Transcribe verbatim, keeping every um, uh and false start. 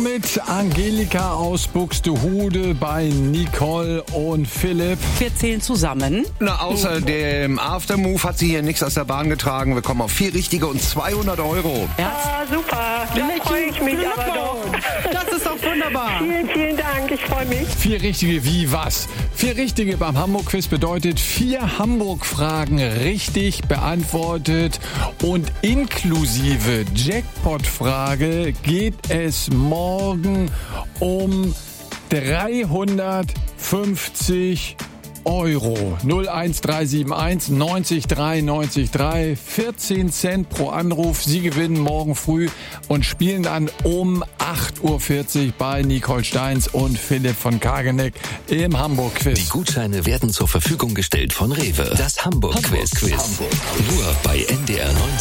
Morgen mit Angelika aus Buxtehude bei Nicole und Philipp. Wir zählen zusammen. Na, außer dem Aftermove hat sie hier nichts aus der Bahn getragen. Wir kommen auf vier richtige und zweihundert Euro. Ah, super. Da freue ich mich aber doch. Das ist doch wunderbar. Vielen, vielen Dank. Ich freue mich. Vier richtige wie was? Vier richtige beim Hamburg-Quiz bedeutet vier Hamburg-Fragen richtig beantwortet und inklusive Jackpot-Frage geht es morgen um dreihundertfünfzig Euro. null eins drei sieben eins neunzig drei neunzig drei, vierzehn Cent pro Anruf. Sie gewinnen morgen früh und spielen dann um acht Uhr vierzig bei Nicole Steins und Philipp von Kageneck im Hamburg-Quiz. Die Gutscheine werden zur Verfügung gestellt von Rewe. Das Hamburg-Quiz. Hamburg. Nur bei N D R neunzig.